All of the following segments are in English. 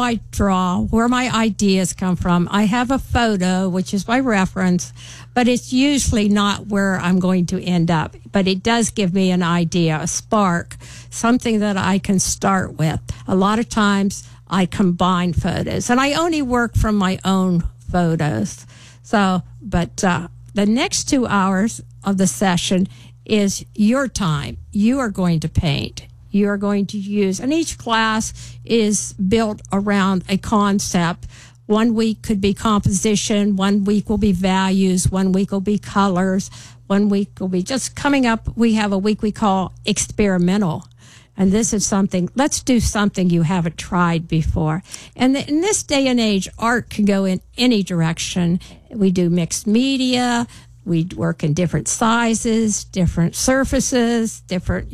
I draw, where my ideas come from. I have a photo, which is my reference, but it's usually not where I'm going to end up. But it does give me an idea, a spark, something that I can start with. A lot of times I combine photos, and I only work from my own photos. So, but the next 2 hours of the session is your time. You are going to paint. You are going to use, and each class is built around a concept. 1 week could be composition, 1 week will be values, 1 week will be colors, 1 week will be just coming up. We have a week we call experimental. And this is something, let's do something you haven't tried before. And in this day and age, art can go in any direction. We do mixed media. We work in different sizes, different surfaces, different,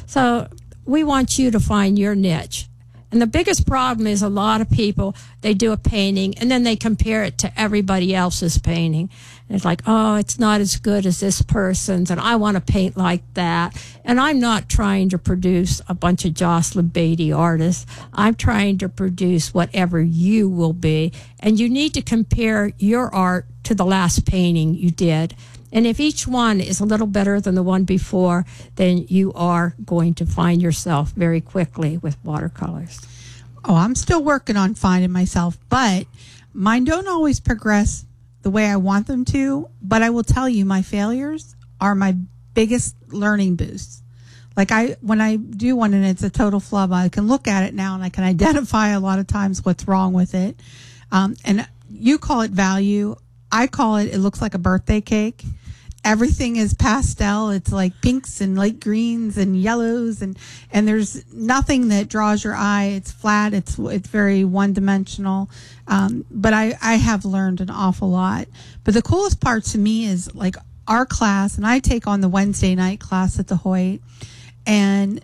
So we want you to find your niche. And the biggest problem is a lot of people, they do a painting and then they compare it to everybody else's painting. And it's like, oh, it's not as good as this person's, and I want to paint like that. And I'm not trying to produce a bunch of Jocelyn Beatty artists. I'm trying to produce whatever you will be. And you need to compare your art to the last painting you did. And if each one is a little better than the one before, then you are going to find yourself very quickly with watercolors. Oh, I'm still working on finding myself, but mine don't always progress the way I want them to. But I will tell you, my failures are my biggest learning boosts. Like when I do one and it's a total flub, I can look at it now and I can identify a lot of times what's wrong with it. And you call it value. I call it looks like a birthday cake. Everything is pastel. It's like pinks and light greens and yellows, and there's nothing that draws your eye. It's flat. It's very one-dimensional. But I have learned an awful lot. But the coolest part to me is like our class, and I take on the Wednesday night class at the Hoyt, and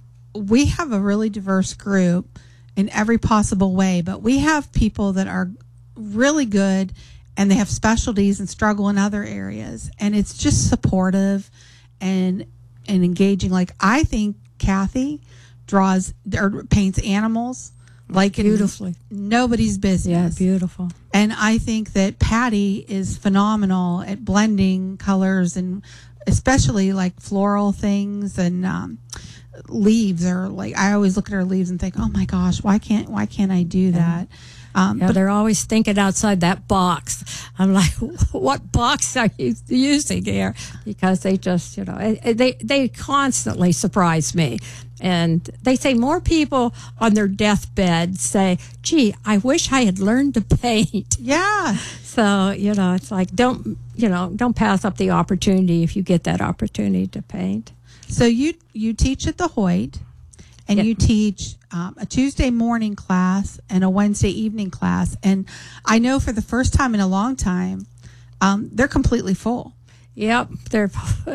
we have a really diverse group in every possible way. But we have people that are really good, and they have specialties and struggle in other areas. And it's just supportive and engaging. Like, I think Kathy draws or paints animals like beautifully. Nobody's business. Yeah, beautiful. And I think that Patty is phenomenal at blending colors, and especially like floral things and leaves. Or like, I always look at her leaves and think, oh my gosh, why can't I do that? But they're always thinking outside that box. I'm like, what box are you using here? Because they just, they constantly surprise me. And they say more people on their deathbed say, gee, I wish I had learned to paint. Yeah. So, it's like, don't pass up the opportunity if you get that opportunity to paint. So you teach at the Hoyt. And you teach a Tuesday morning class and a Wednesday evening class. And I know for the first time in a long time, they're completely full. Yep. They're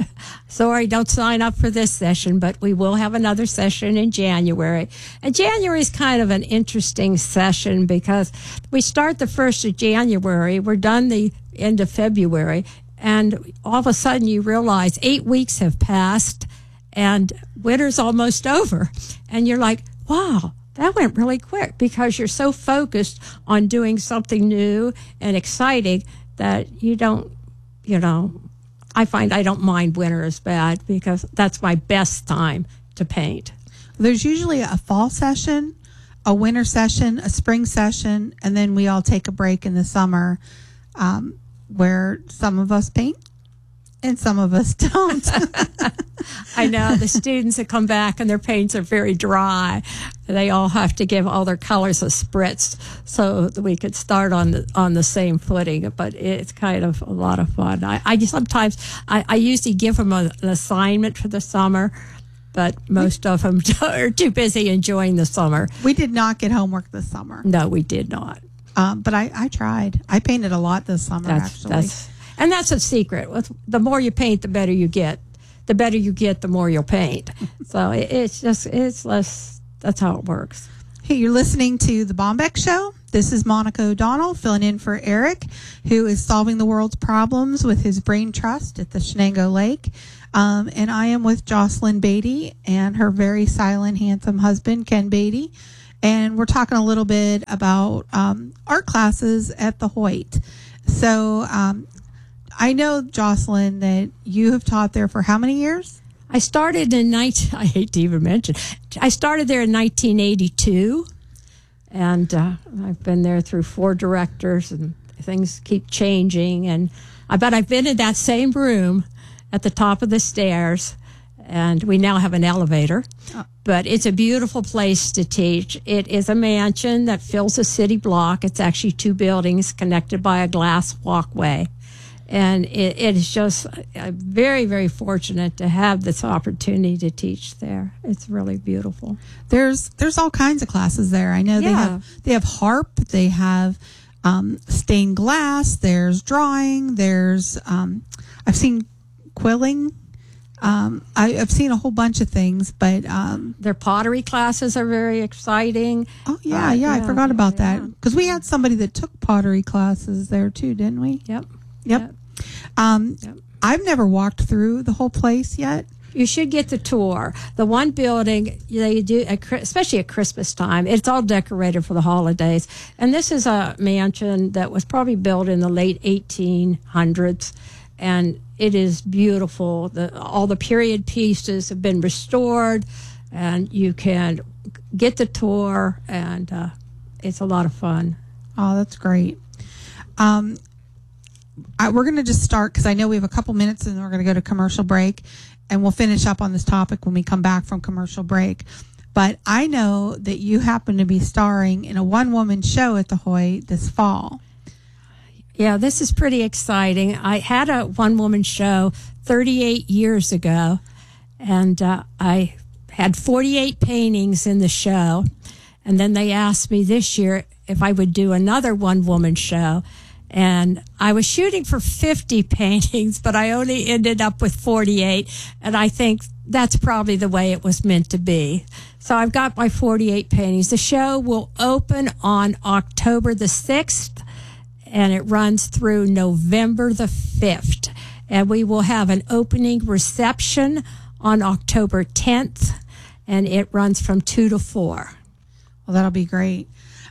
sorry, don't sign up for this session, but we will have another session in January. And January is kind of an interesting session because we start the 1st of January. We're done the end of February. And all of a sudden you realize 8 weeks have passed and winter's almost over. And you're like, wow, that went really quick, because you're so focused on doing something new and exciting that you don't, I find I don't mind winter as bad, because that's my best time to paint. There's usually a fall session, a winter session, a spring session, and then we all take a break in the summer where some of us paint and some of us don't. I know the students that come back and their paints are very dry. They all have to give all their colors a spritz so that we could start on the same footing. But it's kind of a lot of fun. I usually give them an assignment for the summer, but most of them are too busy enjoying the summer. We did not get homework this summer. No, we did not. But I tried. I painted a lot this summer, actually. And that's a secret. The more you paint, the better you get. The better you get, the more you'll paint. So it's less. That's how it works. Hey, you're listening to The Bombeck Show. This is Monica O'Donnell filling in for Eric, who is solving the world's problems with his brain trust at the Shenango Lake. And I am with Jocelyn Beatty and her very silent, handsome husband, Ken Beatty. and we're talking a little bit about art classes at the Hoyt. So I know, Jocelyn, that you have taught there for how many years? I started I hate to even mention, I started there in 1982, and I've been there through 4 directors, and things keep changing. But I've been in that same room at the top of the stairs, and we now have an elevator. But it's a beautiful place to teach. It is a mansion that fills a city block. It's actually 2 buildings connected by a glass walkway. And it is just very, very fortunate to have this opportunity to teach there. It's really beautiful. There's all kinds of classes there. I know they have harp, they have stained glass, there's drawing, there's I've seen quilling. I've seen a whole bunch of things, but their pottery classes are very exciting. Oh yeah, I forgot about that, because we had somebody that took pottery classes there too, didn't we? Yep. I've never walked through the whole place yet. You should get the tour. The one building they do, especially at Christmas time, it's all decorated for the holidays. And this is a mansion that was probably built in the late 1800s, and it is beautiful. All the period pieces have been restored, and you can get the tour, and it's a lot of fun. Oh, that's great. We're going to just start, because I know we have a couple minutes and we're going to go to commercial break, and we'll finish up on this topic when we come back from commercial break. But I know that you happen to be starring in a one-woman show at the Hoyt this fall. Yeah, this is pretty exciting. I had a one-woman show 38 years ago, and I had 48 paintings in the show. And then they asked me this year if I would do another one-woman show. And I was shooting for 50 paintings, but I only ended up with 48. And I think that's probably the way it was meant to be. So I've got my 48 paintings. The show will open on October the 6th, and it runs through November the 5th. And we will have an opening reception on October 10th, and it runs from 2 to 4. Well, that'll be great.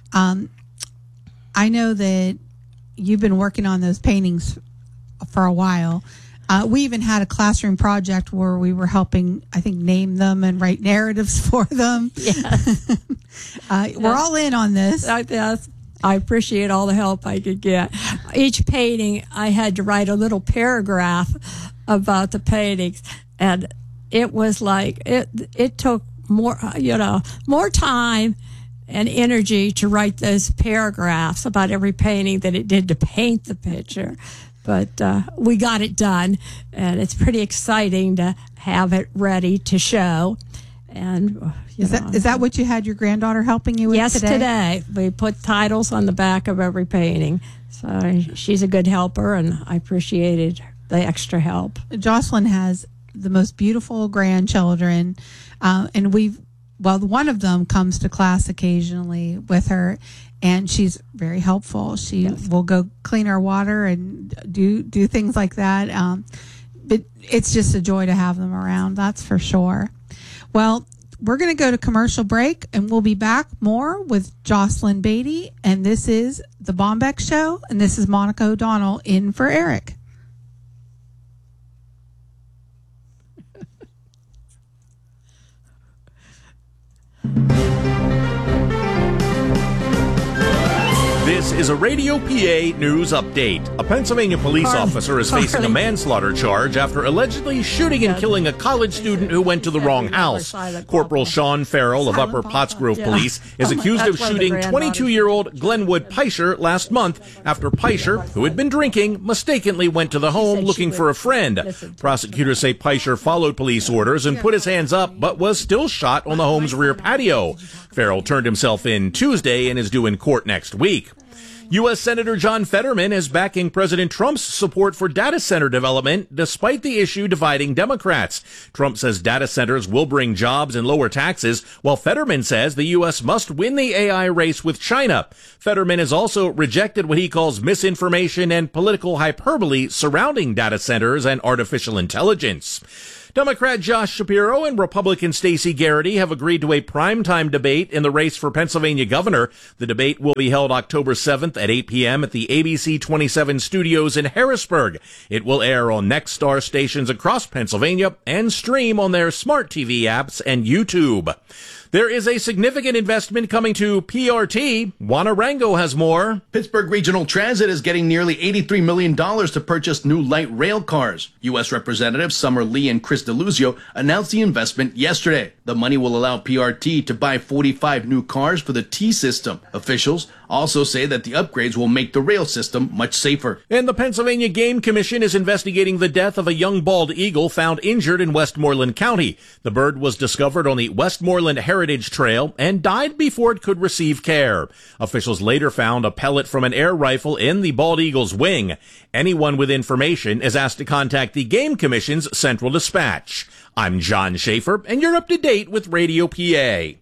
I know that you've been working on those paintings for a while. We even had a classroom project where we were helping, I think, name them and write narratives for them. Yes. We're all in on this. Yes. I appreciate all the help I could get. Each painting, I had to write a little paragraph about the paintings, and it was like it took more time and energy to write those paragraphs about every painting than it did to paint the picture. But we got it done, and it's pretty exciting to have it ready to show. And is that what you had your granddaughter helping you with yes, today? Yes, today. We put titles on the back of every painting. So she's a good helper, and I appreciated the extra help. Jocelyn has the most beautiful grandchildren, and one of them comes to class occasionally with her, and she's very helpful. She will go clean our water and do things like that. But it's just a joy to have them around, that's for sure. Well, we're going to go to commercial break, and we'll be back more with Jocelyn Beatty. And this is The Bombeck Show, and this is Monica O'Donnell in for Eric. This is a Radio PA news update. A Pennsylvania police officer is facing a manslaughter charge after allegedly shooting and killing a college student who went to the wrong house. Corporal Sean Farrell of Upper Pottsgrove Police is accused of shooting 22-year-old Glenwood Peischer last month after Peischer, who had been drinking, mistakenly went to the home looking for a friend. Prosecutors say Peischer followed police orders and put his hands up, but was still shot on the home's rear patio. Farrell turned himself in Tuesday and is due in court next week. U.S. Senator John Fetterman is backing President Trump's support for data center development, despite the issue dividing Democrats. Trump says data centers will bring jobs and lower taxes, while Fetterman says the U.S. must win the AI race with China. Fetterman has also rejected what he calls misinformation and political hyperbole surrounding data centers and artificial intelligence. Democrat Josh Shapiro and Republican Stacey Garrity have agreed to a primetime debate in the race for Pennsylvania governor. The debate will be held October 7th at 8 p.m. at the ABC 27 studios in Harrisburg. It will air on Nexstar stations across Pennsylvania and stream on their smart TV apps and YouTube. There is a significant investment coming to PRT. Juan Arango has more. Pittsburgh Regional Transit is getting nearly $83 million to purchase new light rail cars. U.S. Representatives Summer Lee and Chris Deluzio announced the investment yesterday. The money will allow PRT to buy 45 new cars for the T system. Officials also say that the upgrades will make the rail system much safer. And the Pennsylvania Game Commission is investigating the death of a young bald eagle found injured in Westmoreland County. The bird was discovered on the Westmoreland Heritage Trail and died before it could receive care. Officials later found a pellet from an air rifle in the bald eagle's wing. Anyone with information is asked to contact the Game Commission's Central Dispatch. I'm John Schaefer, and you're up to date with Radio PA.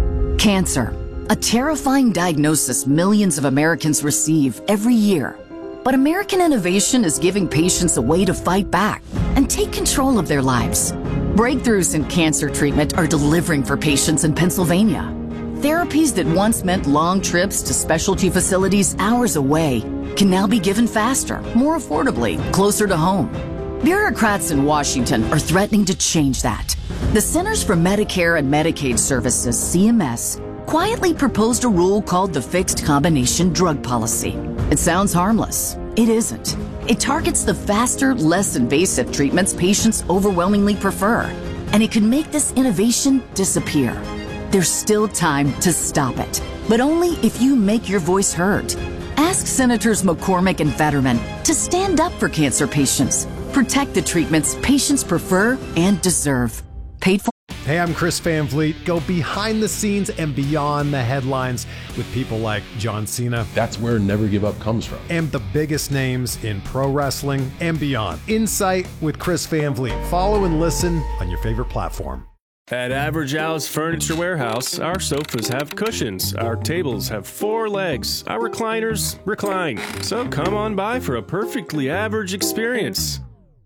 Cancer, a terrifying diagnosis millions of Americans receive every year. But American innovation is giving patients a way to fight back and take control of their lives. Breakthroughs in cancer treatment are delivering for patients in Pennsylvania. Therapies that once meant long trips to specialty facilities hours away can now be given faster, more affordably, closer to home. Bureaucrats in Washington are threatening to change that. The Centers for Medicare and Medicaid Services, CMS, quietly proposed a rule called the Fixed Combination Drug Policy. It sounds harmless. It isn't. It targets the faster, less invasive treatments patients overwhelmingly prefer, and it could make this innovation disappear. There's still time to stop it, but only if you make your voice heard. Ask Senators McCormick and Fetterman to stand up for cancer patients. Protect the treatments patients prefer and deserve. Paid for. Hey, I'm Chris Van Vliet. Go behind the scenes and beyond the headlines with people like John Cena. That's where Never Give Up comes from. And the biggest names in pro wrestling and beyond. Insight with Chris Van Vliet. Follow and listen on your favorite platform. At Average Al's Furniture Warehouse, our sofas have cushions, our tables have 4 legs, our recliners recline. So come on by for a perfectly average experience.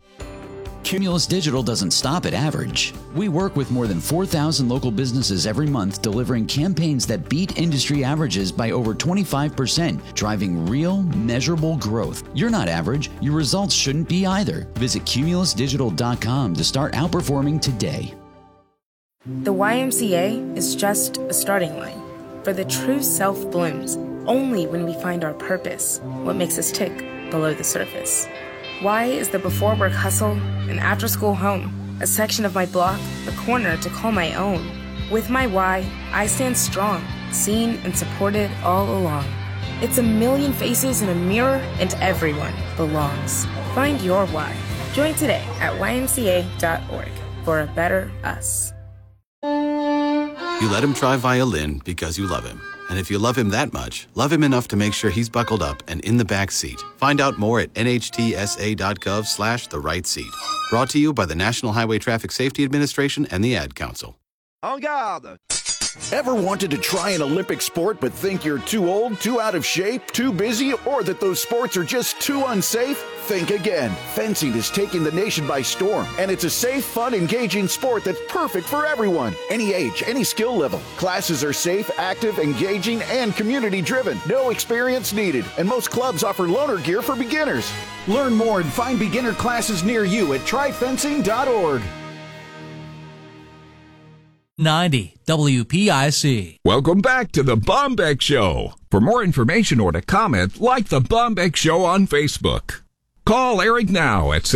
Cumulus Digital doesn't stop at average. We work with more than 4,000 local businesses every month, delivering campaigns that beat industry averages by over 25%, driving real, measurable growth. You're not average. Your results shouldn't be either. Visit cumulusdigital.com to start outperforming today. The YMCA is just a starting line, for the true self blooms only when we find our purpose, what makes us tick below the surface. Y is the before-work hustle, an after-school home, a section of my block, a corner to call my own. With my Y, I stand strong, seen and supported all along. It's a million faces in a mirror, and everyone belongs. Find your Y. Join today at ymca.org for a better us. You let him try violin because you love him. And if you love him that much, love him enough to make sure he's buckled up and in the back seat. Find out more at nhtsa.gov/the right seat. Brought to you by the National Highway Traffic Safety Administration and the Ad Council. En garde! Ever wanted to try an Olympic sport but think you're too old, too out of shape, too busy, or that those sports are just too unsafe? Think again. Fencing is taking the nation by storm, and it's a safe, fun, engaging sport that's perfect for everyone. Any age, any skill level. Classes are safe, active, engaging, and community-driven. No experience needed, and most clubs offer loaner gear for beginners. Learn more and find beginner classes near you at tryfencing.org. 90 WPIC. Welcome back to the Bombeck Show. For more information or to comment, like the Bombeck Show on Facebook. Call Eric now at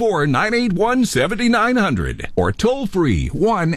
724-981-7900 or toll free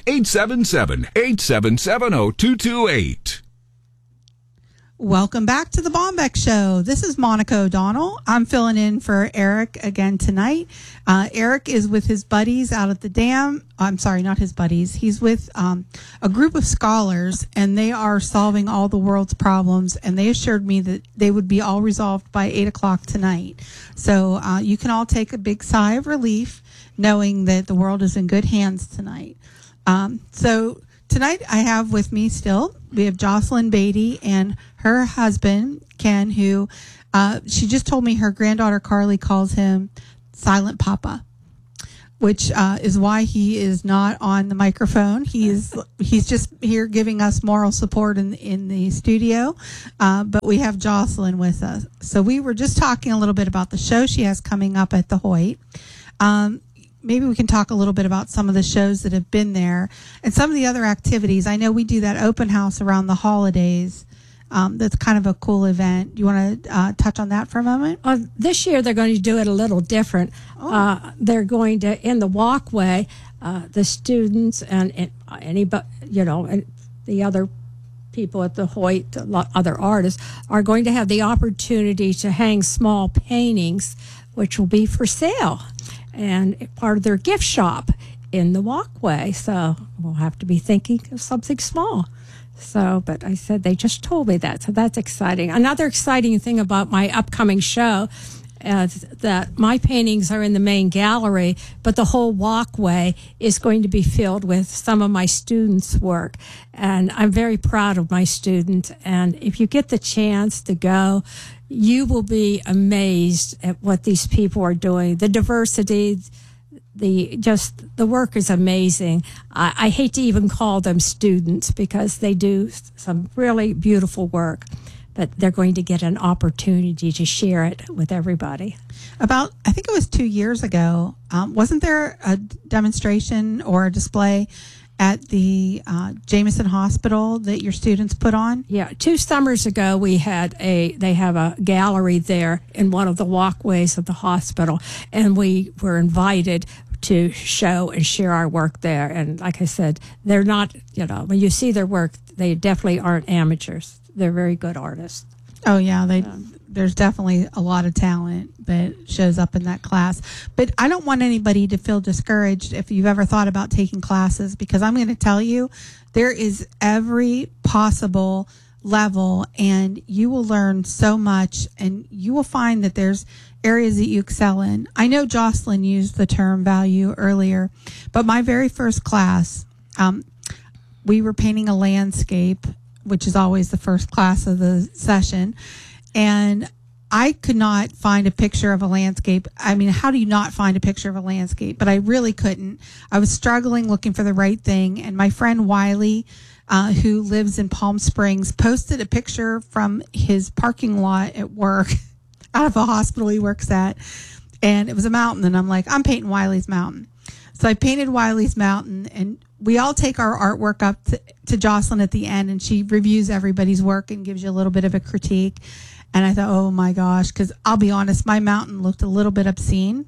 1-877-877-0228. Welcome back to the Bombeck Show. This is Monica O'Donnell. I'm filling in for Eric again tonight. Eric is with his buddies out at the dam. I'm sorry, not his buddies. He's with a group of scholars, and they are solving all the world's problems, and they assured me that they would be all resolved by 8 o'clock tonight. So you can all take a big sigh of relief knowing that the world is in good hands tonight. So tonight I have with me still, we have Jocelyn Beatty and her husband, Ken, who she just told me her granddaughter Carly calls him Silent Papa. which is why he is not on the microphone. He's just here giving us moral support in the studio. But we have Jocelyn with us. So we were just talking a little bit about the show she has coming up at the Hoyt. Maybe we can talk a little bit about some of the shows that have been there and some of the other activities. I know we do that open house around the holidays. That's kind of a cool event. Do you want to touch on that for a moment? This year they're going to do it a little different. They're going to, in the walkway, the students and anybody, and the other people at the Hoyt, other artists, are going to have the opportunity to hang small paintings, which will be for sale and part of their gift shop in the walkway. So we'll have to be thinking of something small. So, but I said, they just told me that. So that's exciting. Another exciting thing about my upcoming show is that my paintings are in the main gallery, but the whole walkway is going to be filled with some of my students' work. And I'm very proud of my students. And if you get the chance to go, you will be amazed at what these people are doing. The diversity, the work is amazing. I hate to even call them students because they do some really beautiful work, but they're going to get an opportunity to share it with everybody. I think it was 2 years ago, wasn't there a demonstration or a display at the Jameson Hospital that your students put on? Yeah, 2 summers ago they have a gallery there in one of the walkways of the hospital, and we were invited to show and share our work there. And like I said, they're not, when you see their work, they definitely aren't amateurs. They're very good artists. Oh yeah, there's definitely a lot of talent that shows up in that class. But I don't want anybody to feel discouraged if you've ever thought about taking classes, because I'm going to tell you, there is every possible level, and you will learn so much, and you will find that there's areas that you excel in. I know Jocelyn used the term value earlier, but my very first class, we were painting a landscape, which is always the first class of the session. And I could not find a picture of a landscape. I mean, how do you not find a picture of a landscape? But I really couldn't. I was struggling looking for the right thing. And my friend Wiley, who lives in Palm Springs, posted a picture from his parking lot at work out of a hospital he works at. And it was a mountain. And I'm like, I'm painting Wiley's mountain. So I painted Wiley's mountain, and we all take our artwork up to Jocelyn at the end, and she reviews everybody's work and gives you a little bit of a critique. And I thought, oh my gosh, because I'll be honest, my mountain looked a little bit obscene.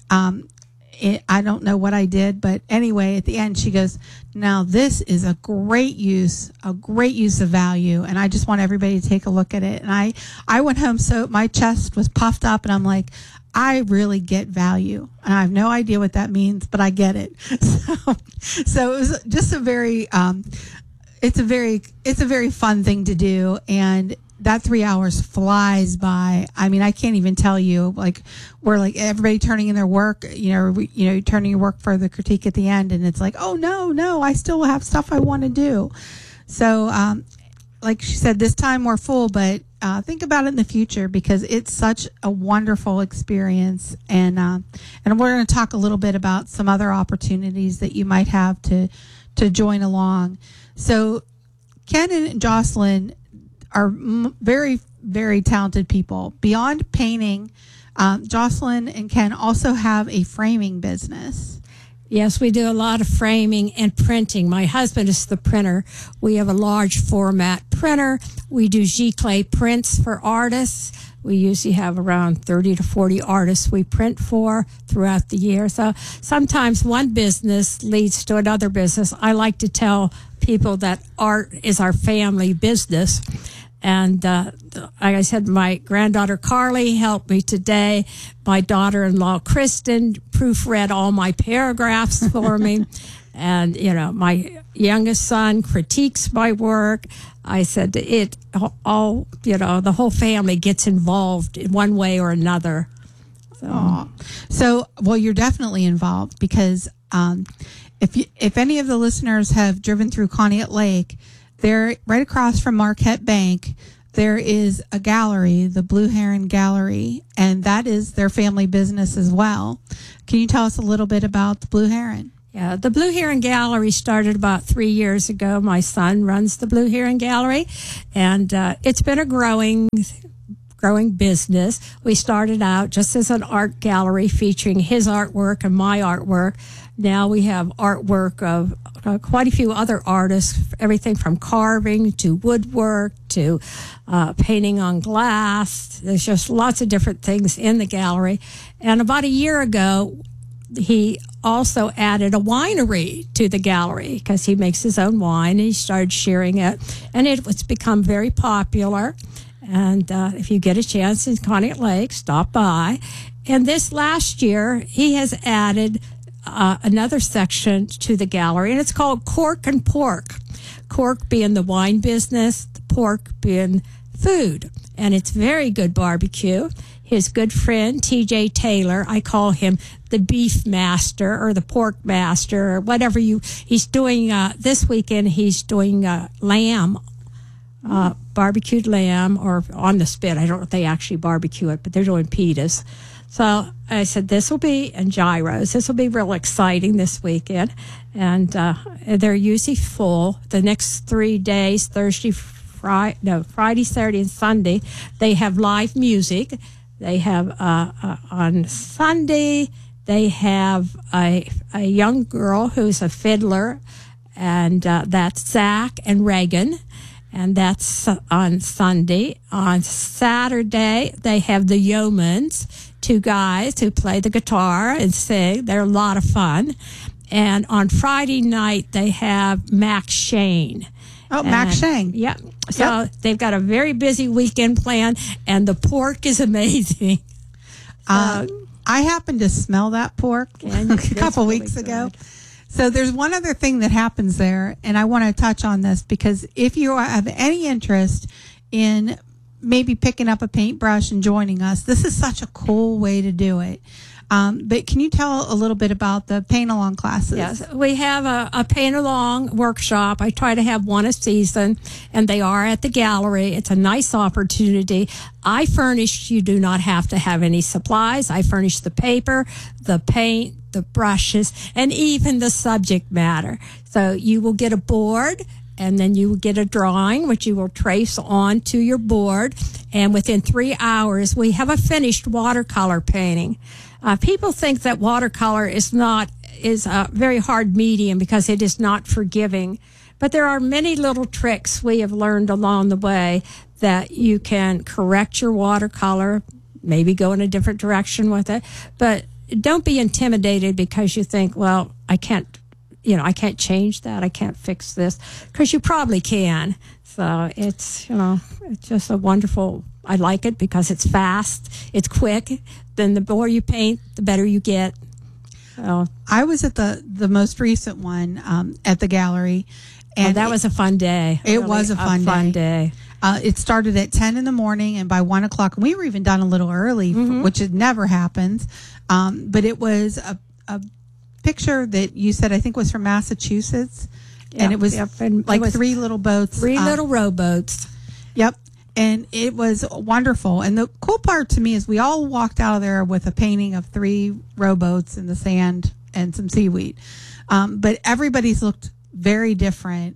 I don't know what I did, but anyway, at the end, she goes, now this is a great use of value, and I just want everybody to take a look at it. And I went home, so my chest was puffed up, and I'm like, I really get value, and I have no idea what that means, but I get it. So it was just a very, it's a very fun thing to do, and that 3 hours flies by. I mean, I can't even tell you, like, we're like everybody turning in their work, turning your work for the critique at the end, and it's like, oh no, I still have stuff I want to do. So, like she said, this time we're full, but think about it in the future, because it's such a wonderful experience. And we're going to talk a little bit about some other opportunities that you might have to join along. So Ken and Jocelyn are very, very talented people. Beyond painting, Jocelyn and Ken also have a framing business. Yes, we do a lot of framing and printing. My husband is the printer. We have a large format printer. We do giclée prints for artists. We usually have around 30 to 40 artists we print for throughout the year. So sometimes one business leads to another business. I like to tell people that art is our family business. And like I said, my granddaughter Carly helped me today. My daughter-in-law Kristen proofread all my paragraphs for me. And, my youngest son critiques my work. I said the whole family gets involved in one way or another. So, well, you're definitely involved, because if any of the listeners have driven through Conneaut Lake, they're right across from Marquette Bank. there is a gallery, the Blue Heron Gallery, and that is their family business as well. Can you tell us a little bit about the Blue Heron? Yeah, the Blue Heron Gallery started about 3 years ago. My son runs the Blue Heron Gallery, and it's been a growing business. We started out just as an art gallery featuring his artwork and my artwork. Now we have artwork of quite a few other artists, everything from carving to woodwork to painting on glass. There's just lots of different things in the gallery. And about a year ago, he also added a winery to the gallery because he makes his own wine, and he started sharing it. And it's become very popular. And if you get a chance in Conneaut Lake, stop by. And this last year, he has added another section to the gallery, and it's called Cork and Pork. Cork being the wine business, the pork being food. And it's very good barbecue. His good friend, TJ Taylor, I call him the beef master or the pork master or whatever he's doing this weekend. He's doing lamb, barbecued lamb, or on the spit. I don't know if they actually barbecue it, but they're doing pitas. So I said, and gyros. This will be real exciting this weekend. And they're usually full. The next 3 days, Friday, Saturday, and Sunday, they have live music. They have, on Sunday, they have a young girl who's a fiddler, and that's Zach and Reagan. And that's on Sunday. On Saturday, they have the Yeomans, 2 guys who play the guitar and sing. They're a lot of fun. And on Friday night, they have Max Shane. Oh, Max Shane. Yeah. So they've got a very busy weekend plan, and the pork is amazing. I happened to smell that pork a couple weeks ago. So there's one other thing that happens there, and I want to touch on this because if you have any interest in maybe picking up a paintbrush and joining us, this is such a cool way to do it. But can you tell a little bit about the paint-along classes? Yes, we have a paint-along workshop. I try to have one a season, and they are at the gallery. It's a nice opportunity. I furnish. You do not have to have any supplies. I furnish the paper, the paint, the brushes, and even the subject matter. So you will get a board, and then you will get a drawing, which you will trace onto your board. And within 3 hours, we have a finished watercolor painting. People think that watercolor is a very hard medium because it is not forgiving. But there are many little tricks we have learned along the way that you can correct your watercolor, maybe go in a different direction with it. But don't be intimidated because you think, well, I can't change that. I can't fix this, because you probably can. So it's just a wonderful, I like it because it's fast, it's quick. Then the more you paint, the better you get. So I was at the most recent one at the gallery, and that was a fun day. It was a fun day. It started at 10 in the morning, and by 1 o'clock, and we were even done a little early, which it never happens. But it was a picture that you said, I think, was from Massachusetts, and it was like 3 little boats. 3 little rowboats. Yep. And it was wonderful. And the cool part to me is we all walked out of there with a painting of 3 rowboats in the sand and some seaweed. But everybody's looked very different.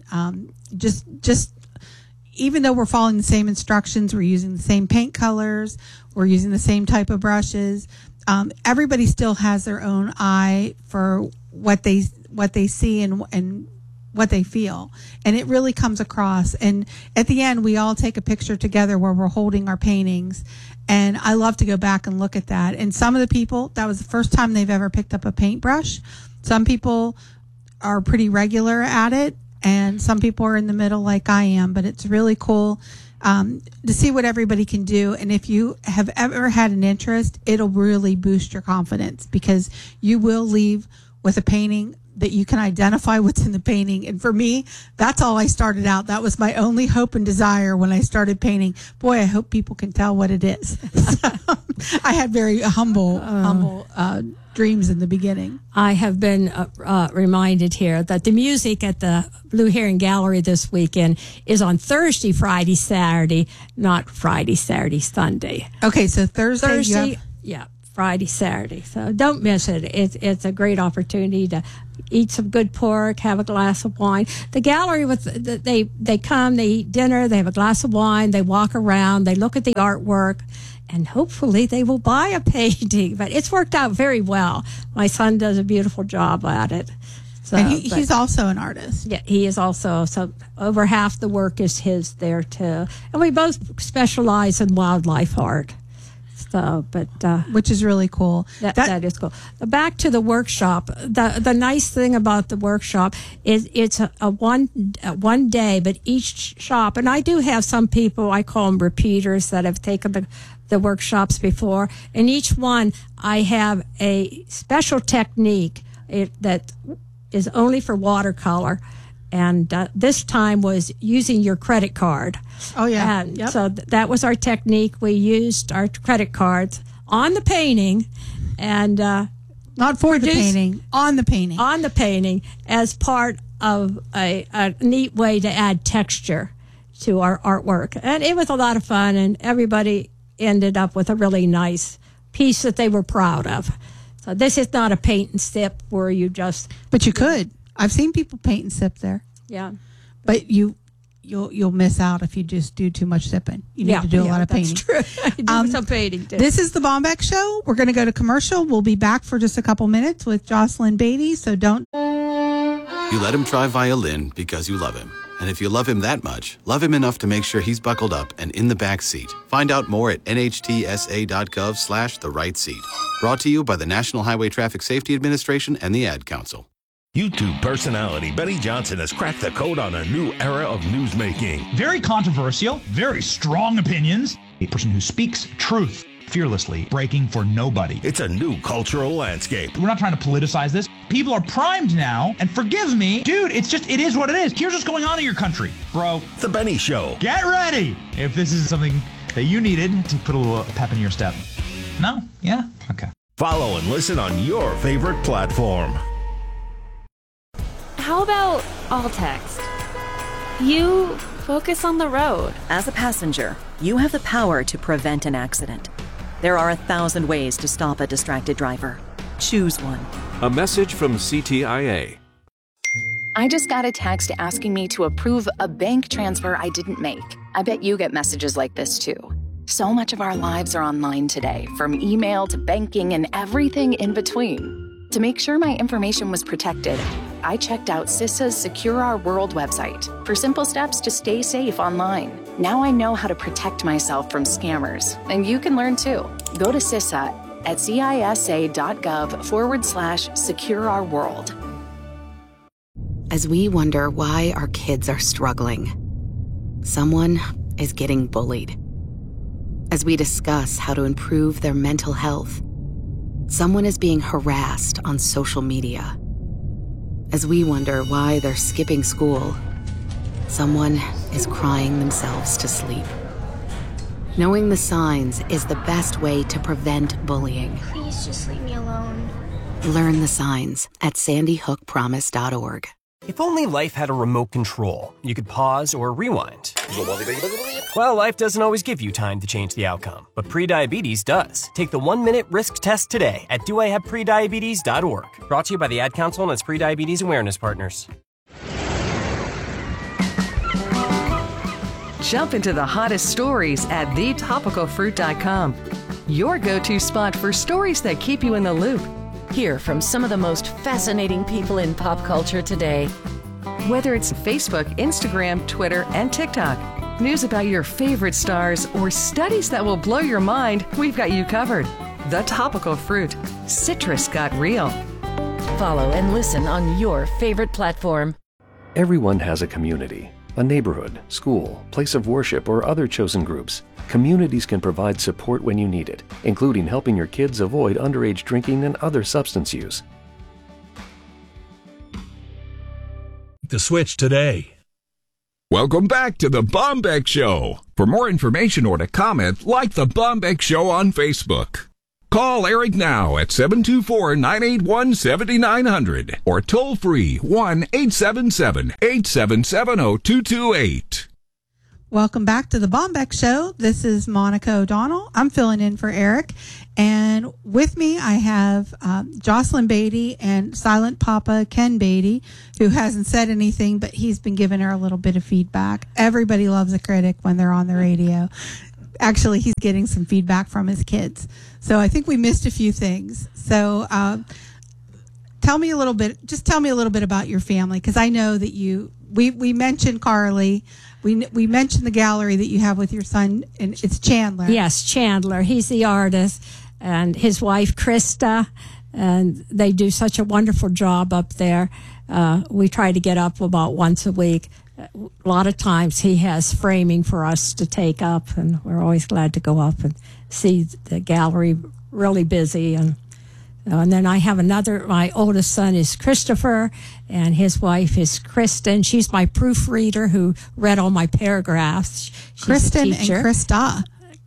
Just even though we're following the same instructions, we're using the same paint colors, we're using the same type of brushes. Everybody still has their own eye for what they see and what they feel, and it really comes across. And at the end, we all take a picture together where we're holding our paintings, and I love to go back and look at that. And some of the people, that was the first time they've ever picked up a paintbrush. Some people are pretty regular at it, and some people are in the middle like I am, but it's really cool to see what everybody can do. And if you have ever had an interest, it'll really boost your confidence, because you will leave with a painting that you can identify what's in the painting. And for me, that's all I started out. That was my only hope and desire when I started painting. Boy, I hope people can tell what it is. I had very humble dreams in the beginning. I have been reminded here that the music at the Blue Heron Gallery this weekend is on Thursday, Friday, Saturday, not Friday, Saturday, Sunday. Okay, so Thursday, Friday, Saturday. So don't miss it. It's a great opportunity to eat some good pork, have a glass of wine. The gallery, they come, they eat dinner, they have a glass of wine, they walk around, they look at the artwork, and hopefully they will buy a painting. But it's worked out very well. My son does a beautiful job at it. So, and he's also an artist. Yeah, he is also. So over half the work is his there too. And we both specialize in wildlife art. So, but which is really cool. That is cool. Back to the workshop. The nice thing about the workshop is it's a one day, but each shop, and I do have some people, I call them repeaters, that have taken the workshops before, and each one I have a special technique that is only for watercolor. And this time was using your credit card. Oh, yeah. And so that was our technique. We used our credit cards on the painting and not for the painting, on the painting. On the painting as part of a neat way to add texture to our artwork. And it was a lot of fun, and everybody ended up with a really nice piece that they were proud of. So this is not a paint and sip where you just... But you could. I've seen people paint and sip there. Yeah. But you'll miss out if you just do too much sipping. You need to do a lot of painting. That's true. I do some painting too. This is the Bombeck Show. We're going to go to commercial. We'll be back for just a couple minutes with Jocelyn Beatty, so don't... You let him try violin because you love him. And if you love him that much, love him enough to make sure he's buckled up and in the back seat. Find out more at nhtsa.gov/the right seat. Brought to you by the National Highway Traffic Safety Administration and the Ad Council. YouTube personality Benny Johnson has cracked the code on a new era of newsmaking. Very controversial, very strong opinions. A person who speaks truth fearlessly, breaking for nobody. It's a new cultural landscape. We're not trying to politicize this. People are primed now, and forgive me, dude, it is what it is. Here's what's going on in your country, bro. The Benny Show. Get ready if this is something that you needed to put a little pep in your step. No? Yeah? Okay. Follow and listen on your favorite platform. How about all text? You focus on the road. As a passenger, you have the power to prevent an accident. There are 1,000 ways to stop a distracted driver. Choose one. A message from CTIA. I just got a text asking me to approve a bank transfer I didn't make. I bet you get messages like this too. So much of our lives are online today, from email to banking and everything in between. To make sure my information was protected, I checked out CISA's Secure Our World website for simple steps to stay safe online. Now I know how to protect myself from scammers, and you can learn too. Go to CISA at cisa.gov/Secure Our World. As we wonder why our kids are struggling, someone is getting bullied. As we discuss how to improve their mental health, someone is being harassed on social media. As we wonder why they're skipping school, someone is crying themselves to sleep. Knowing the signs is the best way to prevent bullying. Please just leave me alone. Learn the signs at sandyhookpromise.org. If only life had a remote control, you could pause or rewind. Well, life doesn't always give you time to change the outcome, but prediabetes does. Take the 1-minute risk test today at doihaveprediabetes.org. Brought to you by the Ad Council and its prediabetes awareness partners. Jump into the hottest stories at thetopicalfruit.com. Your go-to spot for stories that keep you in the loop. Hear from some of the most fascinating people in pop culture today. Whether it's Facebook, Instagram, Twitter, and TikTok, news about your favorite stars, or studies that will blow your mind, we've got you covered. The Topical Fruit. Citrus got real. Follow and listen on your favorite platform. Everyone has a community, a neighborhood, school, place of worship, or other chosen groups. Communities can provide support when you need it, including helping your kids avoid underage drinking and other substance use. The switch today. Welcome back to the Bombeck Show. For more information or to comment, like the Bombeck Show on Facebook. Call Eric now at 724-981-7900 or toll free 1-877-877-0228. Welcome back to the Bombeck Show. This is Monica O'Donnell. I'm filling in for Eric. And with me, I have Jocelyn Beatty and Silent Papa Ken Beatty, who hasn't said anything, but he's been giving her a little bit of feedback. Everybody loves a critic when they're on the radio. Actually, he's getting some feedback from his kids. So I think we missed a few things. So tell me a little bit about your family, because I know that we mentioned Carly. We mentioned the gallery that you have with your son, and it's Chandler. Yes, Chandler. He's the artist, and his wife, Krista, and they do such a wonderful job up there. We try to get up about once a week. A lot of times he has framing for us to take up, and we're always glad to go up and see the gallery really busy. And then I have my oldest son is Christopher, and his wife is Kristen. She's my proofreader who read all my paragraphs. She's Kristen and Krista.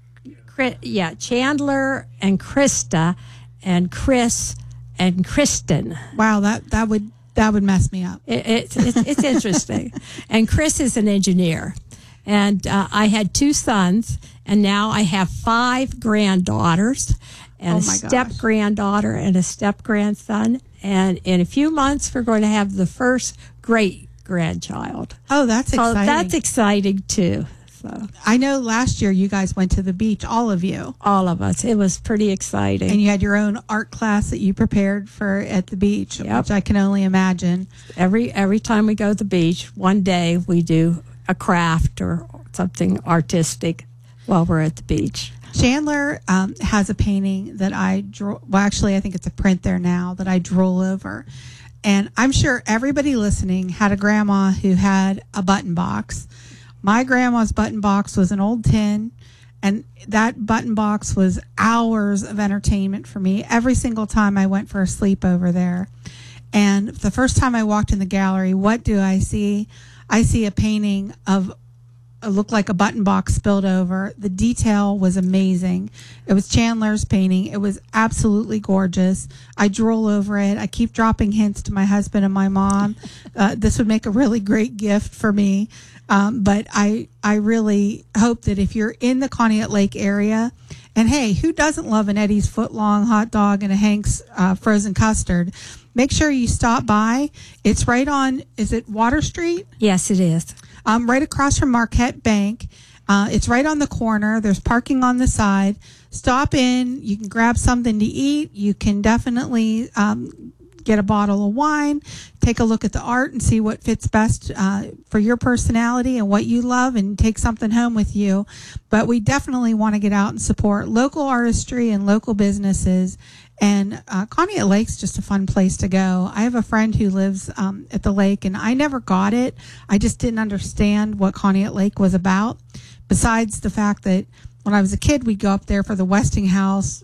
Chandler and Krista, and Chris and Kristen. Wow, that would mess me up. It's interesting. And Chris is an engineer. And I had 2 sons, and now I have 5 granddaughters, and a step-granddaughter and a step-grandson. And in a few months, we're going to have the first great-grandchild. Oh, that's exciting. So that's exciting, too. So I know last year you guys went to the beach, all of you. All of us. It was pretty exciting. And you had your own art class that you prepared for at the beach, which I can only imagine. Every time we go to the beach, one day we do a craft or something artistic while we're at the beach. Chandler has a painting that I draw. Well, actually, I think it's a print there now that I drool over. And I'm sure everybody listening had a grandma who had a button box. My grandma's button box was an old tin, and that button box was hours of entertainment for me every single time I went for a sleepover there. And the first time I walked in the gallery, what do I see? I see a painting of it looked like a button box spilled over. The detail was amazing. It was Chandler's painting. It was absolutely gorgeous. I drool over it. I keep dropping hints to my husband and my mom. This would make a really great gift for me. But I really hope that if you're in the Conneaut Lake area, and hey, who doesn't love an Eddie's footlong hot dog and a Hank's frozen custard? Make sure you stop by. It's right on, is it Water Street? Yes, it is. Right across from Marquette Bank. It's right on the corner. There's parking on the side. Stop in. You can grab something to eat. You can definitely get a bottle of wine, take a look at the art and see what fits best for your personality and what you love, and take something home with you. But we definitely want to get out and support local artistry and local businesses. And Conneaut Lake's just a fun place to go. I have a friend who lives at the lake, and I never got it. I just didn't understand what Conneaut Lake was about, besides the fact that when I was a kid, we'd go up there for the Westinghouse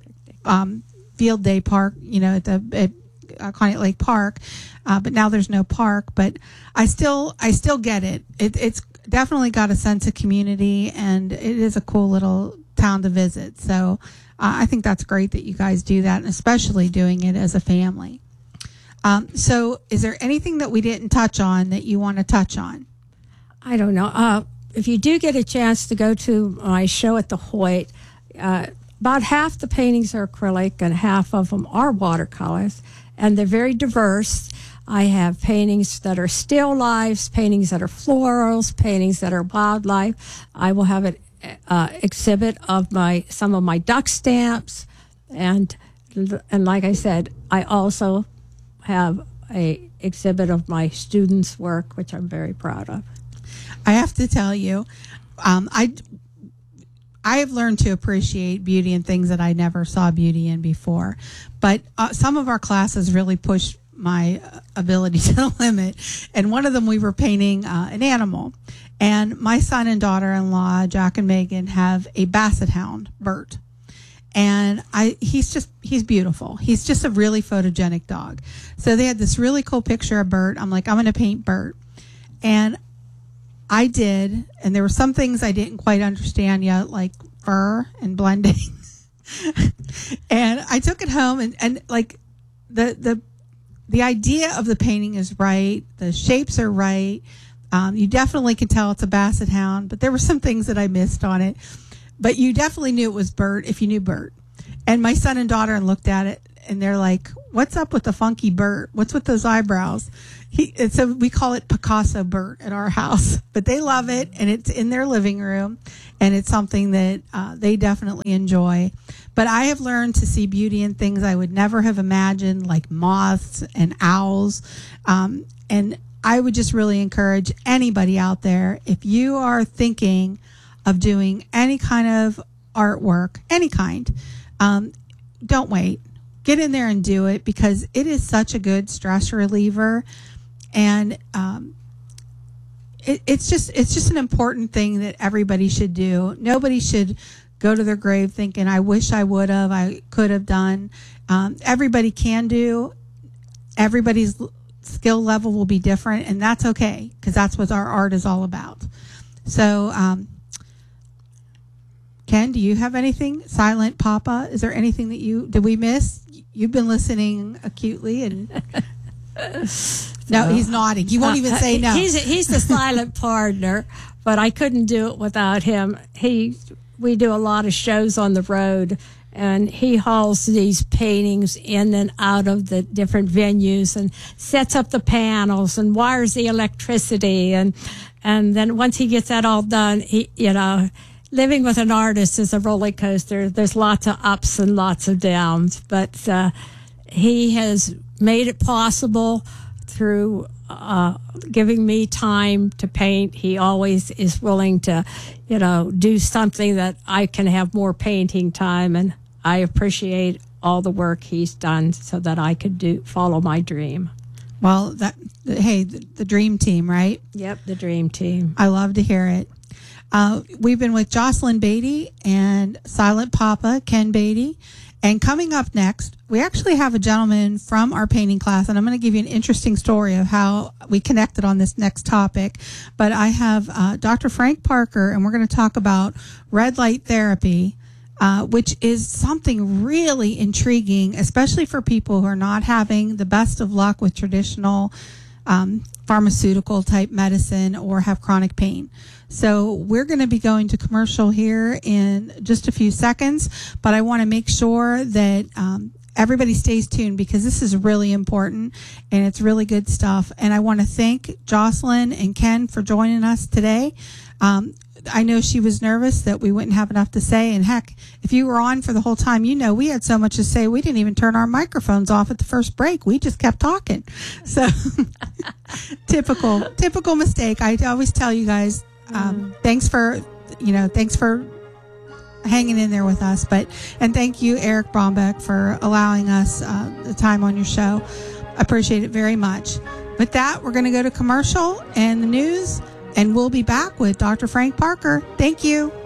field day park, at Conneaut Lake Park. But now there's no park. But I still get it. It's definitely got a sense of community, and it is a cool little town to visit. So I think that's great that you guys do that, and especially doing it as a family. So is there anything that we didn't touch on that you want to touch on? I don't know. If you do get a chance to go to my show at the Hoyt, about half the paintings are acrylic and half of them are watercolors, and they're very diverse. I have paintings that are still lifes, paintings that are florals, paintings that are wildlife. I will have an exhibit of some of my duck stamps, and like I said, I also have a exhibit of my students' work, which I'm very proud of. I have to tell you, I have learned to appreciate beauty in things that I never saw beauty in before. But some of our classes really pushed my ability to the limit. And one of them, we were painting an animal. And my son and daughter-in-law, Jack and Megan, have a basset hound, Bert. And he's beautiful. He's just a really photogenic dog. So they had this really cool picture of Bert. I'm like, I'm going to paint Bert. And I did, and there were some things I didn't quite understand yet, like fur and blending. And I took it home, and like the idea of the painting is right. The shapes are right. You definitely can tell it's a Basset Hound, but there were some things that I missed on it. But you definitely knew it was Bert if you knew Bert. And my son and daughter looked at it, and they're like, "What's up with the funky Bert? What's with those eyebrows?" So we call it Picasso Bert at our house, but they love it, and it's in their living room, and it's something that they definitely enjoy. But I have learned to see beauty in things I would never have imagined, like moths and owls. And I would just really encourage anybody out there, if you are thinking of doing any kind of artwork, any kind, don't wait. Get in there and do it, because it is such a good stress reliever. And it's just an important thing that everybody should do. Nobody should go to their grave thinking, I wish I would have, I could have done. Everybody can do. Everybody's skill level will be different, and that's okay, because that's what our art is all about. So, Ken, do you have anything? Silent Papa, is there anything that did we miss? You've been listening acutely, and no, he's nodding. He won't even say no. He's the silent partner, but I couldn't do it without him. We do a lot of shows on the road, and he hauls these paintings in and out of the different venues and sets up the panels and wires the electricity. And then once he gets that all done, living with an artist is a roller coaster. There's lots of ups and lots of downs, but he has made it possible through giving me time to paint. He always is willing to, do something that I can have more painting time, and I appreciate all the work he's done so that I could follow my dream. Well, the dream team, right? Yep, the dream team. I love to hear it. We've been with Jocelyn Beatty and Silent Papa, Ken Beatty. And coming up next, we actually have a gentleman from our painting class, and I'm going to give you an interesting story of how we connected on this next topic. But I have Dr. Frank Parker, and we're going to talk about red light therapy, which is something really intriguing, especially for people who are not having the best of luck with traditional pharmaceutical type medicine or have chronic pain. So we're going to be going to commercial here in just a few seconds, but I want to make sure that everybody stays tuned, because this is really important and it's really good stuff. And I want to thank Jocelyn and Ken for joining us today. I know she was nervous that we wouldn't have enough to say. And heck, if you were on for the whole time, we had so much to say. We didn't even turn our microphones off at the first break. We just kept talking. So typical mistake. I always tell you guys, thanks for hanging in there with us. And thank you, Eric Brombeck, for allowing us the time on your show. I appreciate it very much. With that, we're going to go to commercial and the news, and we'll be back with Dr. Frank Parker. Thank you.